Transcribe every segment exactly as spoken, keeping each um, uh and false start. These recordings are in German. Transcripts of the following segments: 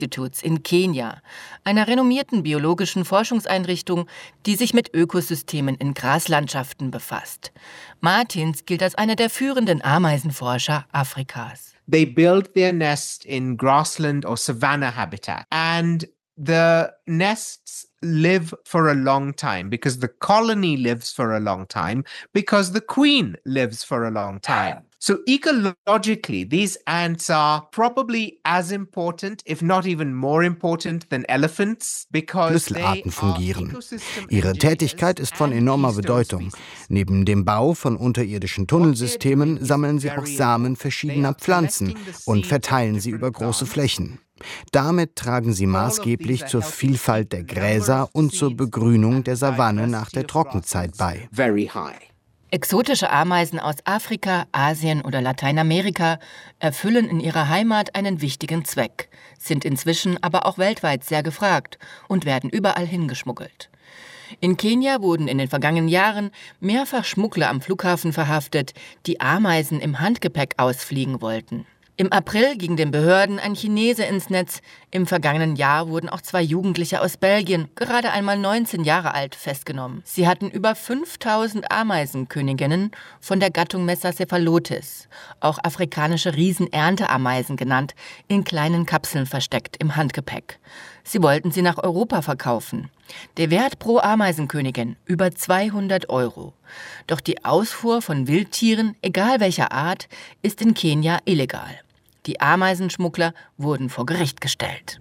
Institutes in Kenia, einer renommierten biologischen Forschungseinrichtung, die sich mit Ökosystemen in Graslandschaften befasst. Martins gilt als einer der führenden Ameisenforscher Afrikas. They build their nest in grassland or savanna habitat, and the nests live for a long time because the colony lives for a long time because the queen lives for a long time. So ecologically, these ants are probably as important, if not even more important than elephants, because Schlüsselarten fungieren. Ihre Tätigkeit ist von enormer Bedeutung. Neben dem Bau von unterirdischen Tunnelsystemen sammeln sie auch Samen verschiedener Pflanzen und verteilen sie über große Flächen. Damit tragen sie maßgeblich zur Vielfalt der Gräser und zur Begrünung der Savanne nach der Trockenzeit bei. Exotische Ameisen aus Afrika, Asien oder Lateinamerika erfüllen in ihrer Heimat einen wichtigen Zweck, sind inzwischen aber auch weltweit sehr gefragt und werden überall hingeschmuggelt. In Kenia wurden in den vergangenen Jahren mehrfach Schmuggler am Flughafen verhaftet, die Ameisen im Handgepäck ausfliegen wollten. Im April ging den Behörden ein Chinese ins Netz. Im vergangenen Jahr wurden auch zwei Jugendliche aus Belgien, gerade einmal neunzehn Jahre alt, festgenommen. Sie hatten über fünftausend Ameisenköniginnen von der Gattung Messacephalotes, auch afrikanische Riesenernteameisen genannt, in kleinen Kapseln versteckt im Handgepäck. Sie wollten sie nach Europa verkaufen. Der Wert pro Ameisenkönigin über zweihundert Euro. Doch die Ausfuhr von Wildtieren, egal welcher Art, ist in Kenia illegal. Die Ameisenschmuggler wurden vor Gericht gestellt.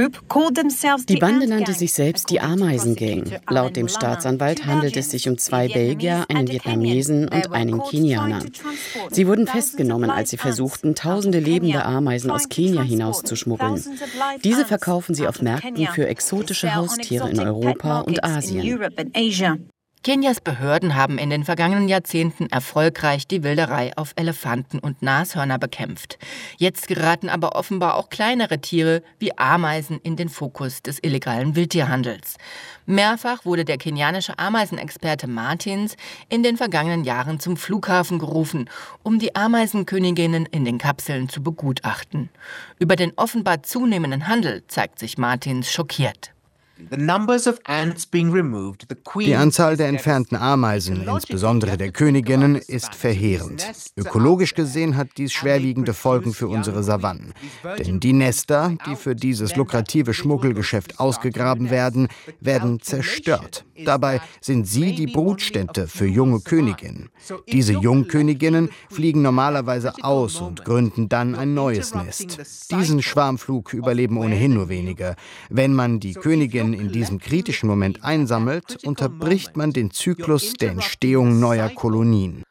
Die Bande nannte sich selbst die Ameisengang. Laut dem Staatsanwalt handelt es sich um zwei Belgier, einen Vietnamesen und einen Kenianer. Sie wurden festgenommen, als sie versuchten, tausende lebende Ameisen aus Kenia hinauszuschmuggeln. Diese verkaufen sie auf Märkten für exotische Haustiere in Europa und Asien. Kenias Behörden haben in den vergangenen Jahrzehnten erfolgreich die Wilderei auf Elefanten und Nashörner bekämpft. Jetzt geraten aber offenbar auch kleinere Tiere wie Ameisen in den Fokus des illegalen Wildtierhandels. Mehrfach wurde der kenianische Ameisenexperte Martins in den vergangenen Jahren zum Flughafen gerufen, um die Ameisenköniginnen in den Kapseln zu begutachten. Über den offenbar zunehmenden Handel zeigt sich Martins schockiert. Die Anzahl der entfernten Ameisen, insbesondere der Königinnen, ist verheerend. Ökologisch gesehen hat dies schwerwiegende Folgen für unsere Savannen. Denn die Nester, die für dieses lukrative Schmuggelgeschäft ausgegraben werden, werden zerstört. Dabei sind sie die Brutstätte für junge Königinnen. Diese Jungköniginnen fliegen normalerweise aus und gründen dann ein neues Nest. Diesen Schwarmflug überleben ohnehin nur wenige. Wenn man die Königin in diesem kritischen Moment einsammelt, unterbricht man den Zyklus der Entstehung neuer Kolonien.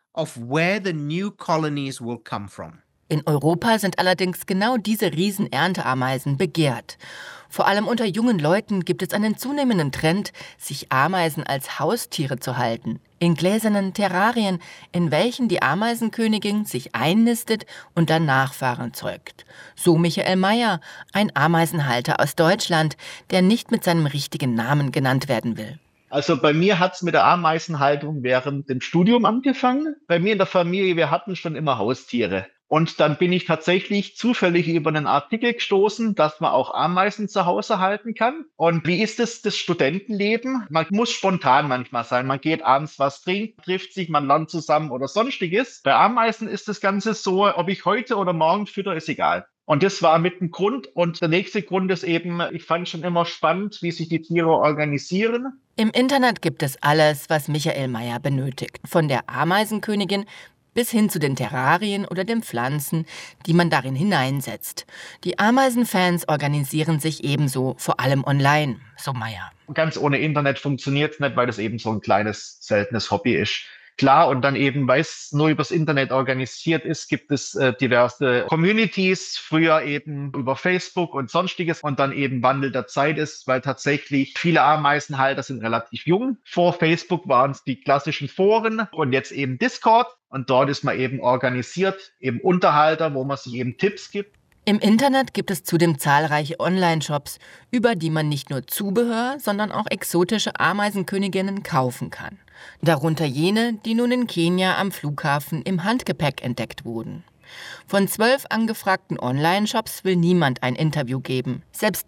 In Europa sind allerdings genau diese Riesenernteameisen begehrt. Vor allem unter jungen Leuten gibt es einen zunehmenden Trend, sich Ameisen als Haustiere zu halten. In gläsernen Terrarien, in welchen die Ameisenkönigin sich einnistet und dann Nachfahren zeugt. So Michael Meyer, ein Ameisenhalter aus Deutschland, der nicht mit seinem richtigen Namen genannt werden will. Also bei mir hat es mit der Ameisenhaltung während dem Studium angefangen. Bei mir in der Familie, wir hatten schon immer Haustiere. Und dann bin ich tatsächlich zufällig über einen Artikel gestoßen, dass man auch Ameisen zu Hause halten kann. Und wie ist es, das Studentenleben? Man muss spontan manchmal sein. Man geht abends was trinken, trifft sich, man lernt zusammen oder sonstiges. Bei Ameisen ist das Ganze so, ob ich heute oder morgen fütter, ist egal. Und das war mit dem Grund. Und der nächste Grund ist eben, ich fand schon immer spannend, wie sich die Tiere organisieren. Im Internet gibt es alles, was Michael Meyer benötigt. Von der Ameisenkönigin bis hin zu den Terrarien oder den Pflanzen, die man darin hineinsetzt. Die Ameisenfans organisieren sich ebenso, vor allem online, so Meyer. Ganz ohne Internet funktioniert es nicht, weil das eben so ein kleines, seltenes Hobby ist. Klar, und dann eben, weil es nur übers Internet organisiert ist, gibt es äh, diverse Communities, früher eben über Facebook und sonstiges und dann eben Wandel der Zeit ist, weil tatsächlich viele Ameisenhalter sind relativ jung. Vor Facebook waren es die klassischen Foren und jetzt eben Discord und dort ist man eben organisiert, eben Unterhalter, wo man sich eben Tipps gibt. Im Internet gibt es zudem zahlreiche Online-Shops, über die man nicht nur Zubehör, sondern auch exotische Ameisenköniginnen kaufen kann. Darunter jene, die nun in Kenia am Flughafen im Handgepäck entdeckt wurden. Von zwölf angefragten Online-Shops will niemand ein Interview geben. Selbst